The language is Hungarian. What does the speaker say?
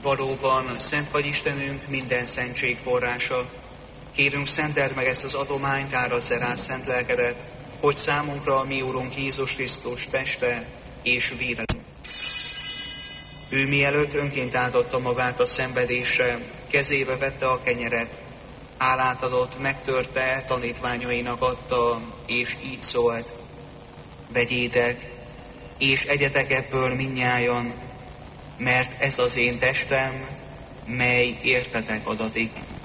Valóban, szent vagy Istenünk, minden szentség forrása. Kérünk, szenteld meg ezt az adományt, árazd rá szent lelkedet, hogy számunkra a mi Urunk Jézus Krisztus teste és vére. Ő mielőtt önként átadta magát a szenvedésre, kezébe vette a kenyeret, hálát adott, megtörte, tanítványainak adta, és így szólt: vegyétek, és egyetek ebből mindnyájan, mert ez az én testem, mely értetek adatik.